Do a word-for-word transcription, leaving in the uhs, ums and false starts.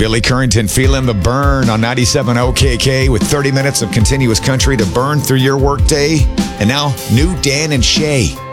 Billy Currington feeling the burn on ninety-seven O K K with thirty minutes of continuous country to burn through your workday. And now, new Dan and Shay.